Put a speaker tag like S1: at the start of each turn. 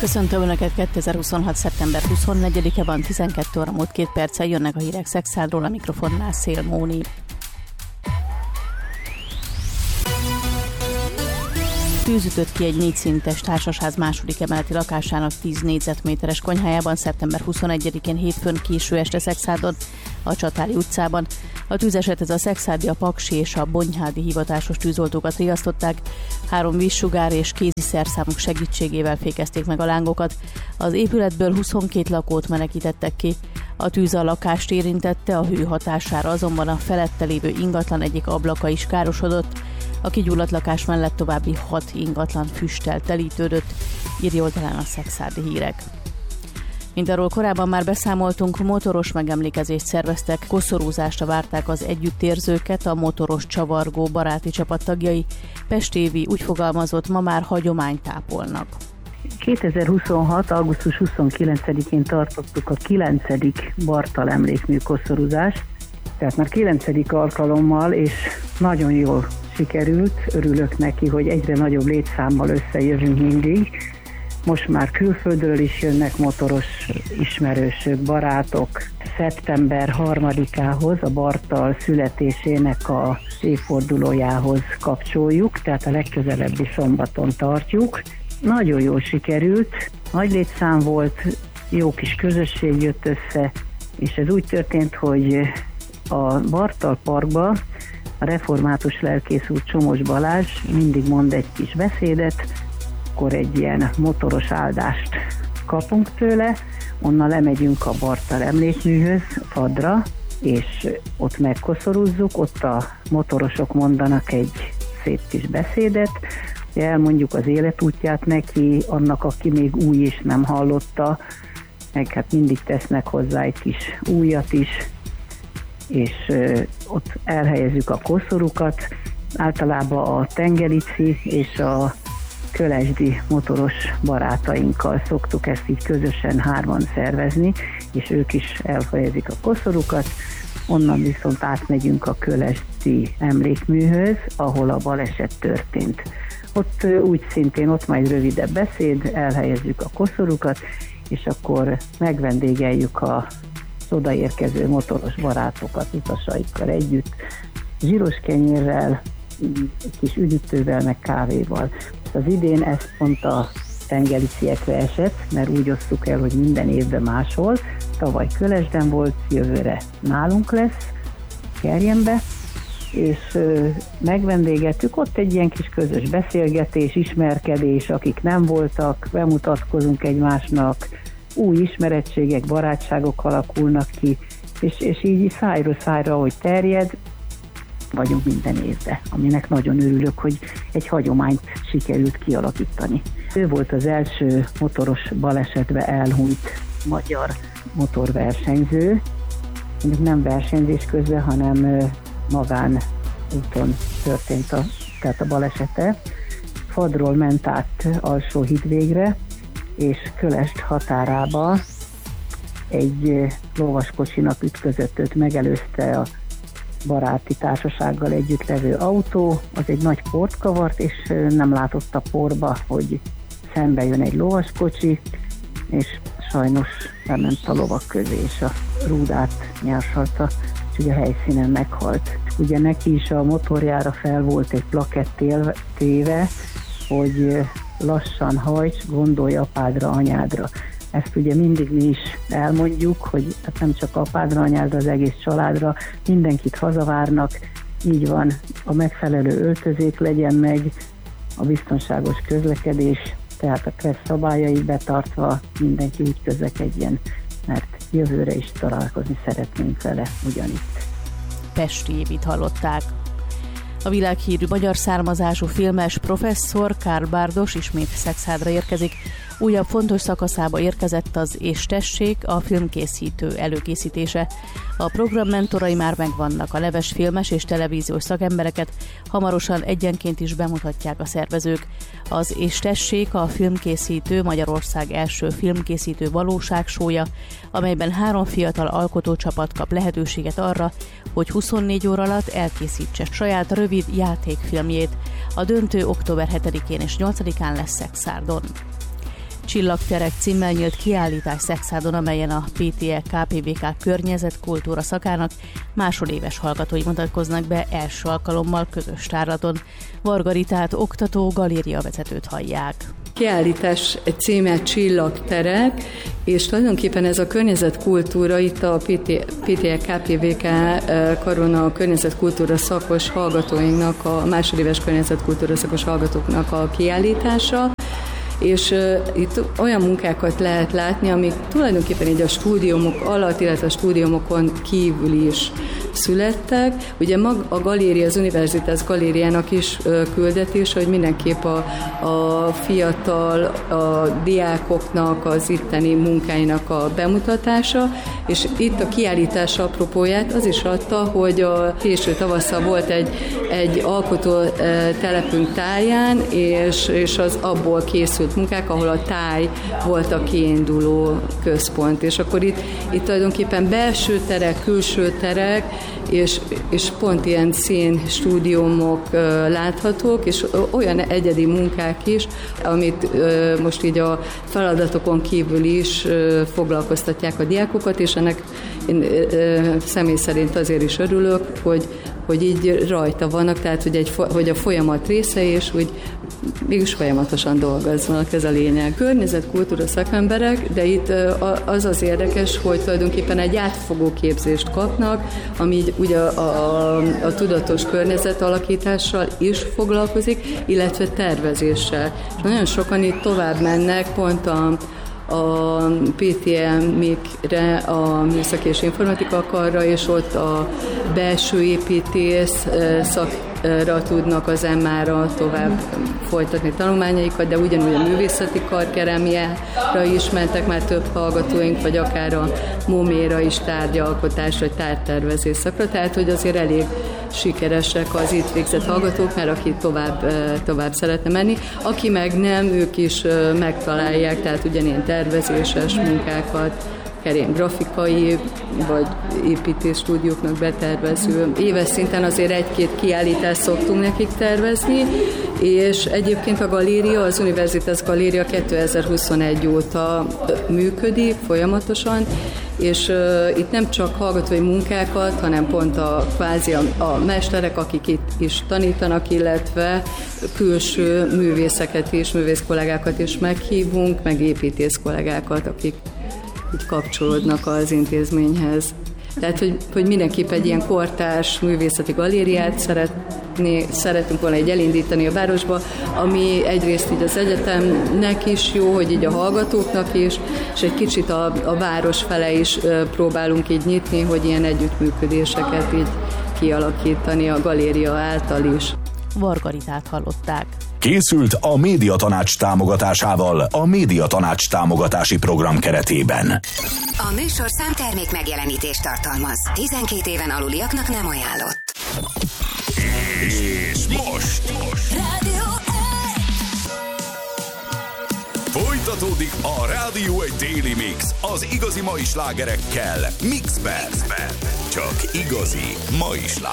S1: Köszöntöm Önöket, 2026. szeptember 24-e van, 12 óra múlt 2 perccel, jönnek a hírek Szekszádról, a mikrofonnál Szél Móni. Tűz ütött ki egy 4 szintes társasház második emeleti lakásának 10 négyzetméteres konyhájában szeptember 21-én hétfőn késő este Szekszádon, a Csatári utcában. A tűzesethez a szekszádi, a paksi és a bonyhádi hivatásos tűzoltókat riasztották, 3 vízsugár és kézi szerszámok segítségével fékezték meg a lángokat. Az épületből 22 lakót menekítettek ki. A tűz a lakást érintette, a hő hatására azonban a felette lévő ingatlan egyik ablaka is károsodott. A kigyulladt lakás mellett további 6 ingatlan füsttel telítődött, írja oldalán a Szekszádi Hírek. Mint arról korábban már beszámoltunk, motoros megemlékezést szerveztek, koszorúzásra várták az együttérzőket, a motoros csavargó baráti csapat tagjai. Pest Évi úgy fogalmazott, ma már hagyományt tápolnak.
S2: 2026. augusztus 29-én tartottuk a 9. Bartal emlékmű koszorúzást, tehát már 9. alkalommal, és nagyon jól sikerült, örülök neki, hogy egyre nagyobb létszámmal összejövünk mindig. Most már külföldről is jönnek motoros ismerősök, barátok. Szeptember 3-ához, a Bartal születésének a évfordulójához kapcsoljuk, tehát a legközelebbi szombaton tartjuk. Nagyon jól sikerült, nagy létszám volt, jó kis közösség jött össze, és ez úgy történt, hogy a Bartal Parkba a református lelkész úr Csomos Balázs mindig mond egy kis beszédet, akkor egy ilyen motoros áldást kapunk tőle, onnan lemegyünk a Bartal emlékműhöz, Fadra, és ott megkoszorúzzuk, ott a motorosok mondanak egy szép kis beszédet, elmondjuk az életútját neki, annak, aki még új is nem hallotta, meg hát mindig tesznek hozzá egy kis újat is, és ott elhelyezzük a koszorúkat, általában a tengerici és a kölesdi motoros barátainkkal szoktuk ezt így közösen 3-an szervezni, és ők is elhelyezik a koszorúkat, onnan viszont átmegyünk a kölesdi emlékműhöz, ahol a baleset történt. Ott úgy szintén, ott majd rövidebb beszéd, elhelyezzük a koszorúkat, és akkor megvendégeljük a odaérkező motoros barátokat utasaikkal együtt, zsíros kenyérrel, egy kis üdítővel, meg kávéval. Az idén ez pont a tengericiekre esett, mert úgy osztuk el, hogy minden évben máshol. Tavaly Kölesden volt, jövőre nálunk lesz, Kerjenbe, és megvendégettük, ott egy ilyen kis közös beszélgetés, ismerkedés, akik nem voltak, bemutatkozunk egymásnak, új ismerettségek, barátságok alakulnak ki, és így szájról szájra, ahogy terjed, vagyunk minden évben, aminek nagyon örülök, hogy egy hagyományt sikerült kialakítani. Ő volt az első motoros balesetbe elhunyt magyar motorversenyző, nem versenyzés közben, hanem magán úton történt tehát a balesete. Fadról ment át Alsóhídvégre, és Kölesd határába egy lovaskocsinak ütközött, őt megelőzte a baráti társasággal együtt levő autó, az egy nagy port kavart, és nem látott a porba, hogy szembe jön egy lovaskocsi, és sajnos bement a lovak közé, és a rúdát nyársalta, és ugye a helyszínen meghalt. Ugye neki is a motorjára fel volt egy plakett téve, hogy lassan hajts, gondolj apádra, anyádra. Ezt ugye mindig mi is elmondjuk, hogy nem csak apádra, anyádra, az egész családra, mindenkit hazavárnak, így van, a megfelelő öltözék legyen meg, a biztonságos közlekedés, tehát a KRESZ szabályait betartva mindenki úgy közlekedjen, mert jövőre is találkozni szeretnénk vele ugyanitt.
S1: Pest Évit hallották. A világhírű magyar származású filmes professzor Karl Bardos ismét Szekszádra érkezik. Újabb fontos szakaszába érkezett az És tessék, a filmkészítő előkészítése. A program mentorai már megvannak, a neves filmes és televíziós szakembereket hamarosan egyenként is bemutatják a szervezők. Az És tessék a filmkészítő Magyarország első filmkészítő valóságsója, amelyben 3 fiatal alkotócsapat kap lehetőséget arra, hogy 24 óra alatt elkészítse saját rövid játékfilmjét. A döntő október 7-én és 8-án lesz Szekszárdon. Csillagterek címmel nyílt kiállítás Szekszádon, amelyen a PTE KPVK környezetkultúra szakának másodéves hallgatói mutatkoznak be első alkalommal közös tárlaton. Varga Ritát, oktató, galériavezetőt hallják.
S3: Kiállítás címe Csillagterek, és tulajdonképpen ez a környezetkultúra, itt a PTE KPVK karon a környezetkultúra szakos hallgatóinknak, a másodéves környezetkultúra szakos hallgatóknak a kiállítása, és itt olyan munkákat lehet látni, amik tulajdonképpen így a stúdiumok alatt, illetve a stúdiumokon kívül is születtek. Ugye maga a galéria, az Universitas galériának is küldetés, hogy mindenképp a fiatal, a diákoknak az itteni munkáinak a bemutatása, és itt a kiállítás apropóját az is adta, hogy a késő tavasszal volt egy alkotó telepünk táján, és az abból készült munkák, ahol a táj volt a kiinduló központ. És akkor itt tulajdonképpen belső terek, külső terek, és pont ilyen színstúdiumok láthatók, és olyan egyedi munkák is, amit most így a feladatokon kívül is foglalkoztatják a diákokat, és ennek én személy szerint azért is örülök, hogy így rajta vannak, tehát hogy a folyamat része, és úgy mégis folyamatosan dolgoznak, ez a lényeg. Környezetkultúra szakemberek, de itt az érdekes, hogy tulajdonképpen egy átfogó képzést kapnak, ami ugye a tudatos környezetalakítással is foglalkozik, illetve tervezéssel. És nagyon sokan itt tovább mennek, pont a PTM-ikre, a Műszaki és Informatika Karra, és ott a belső építész szakra tudnak az MA-ra tovább folytatni tanulmányaikat, de ugyanúgy a művészeti kar kerámiára is mentek már több hallgatóink, vagy akár a MOMÉ-ra is tárgyalkotás, vagy tárgytervezés szakra, tehát hogy azért elég sikeresek az itt végzett hallgatók, mert aki tovább szeretne menni. Aki meg nem, ők is megtalálják, tehát ugyanilyen tervezéses munkákat, ilyen grafikai, vagy építés stúdióknak betervező. Éves szinten azért egy-két kiállítást szoktunk nekik tervezni, és egyébként a galéria, az Universitas Galéria 2021 óta működik folyamatosan, és itt nem csak hallgatói munkákat, hanem pont a mesterek, akik itt is tanítanak, illetve külső művészeket is, művészkollégákat is meghívunk, meg építész kollégákat, akik így kapcsolódnak az intézményhez. Tehát, hogy mindenképp egy ilyen kortárs művészeti galériát szeretünk volna így elindítani a városba, ami egyrészt így az egyetemnek is jó, hogy így a hallgatóknak is, és egy kicsit a város fele is próbálunk így nyitni, hogy ilyen együttműködéseket így kialakítani a galéria által is.
S1: Varga Ritát hallották.
S4: Készült a Médiatanács támogatásával a Médiatanács támogatási program keretében.
S5: A műsorszám termék megjelenítést tartalmaz. 12 éven aluliaknak nem ajánlott.
S4: És most
S5: Rádió 1!
S4: folytatódik a Rádió 1 Daily Mix az igazi mai slágerekkel Mixben. Csak igazi mai slágerek.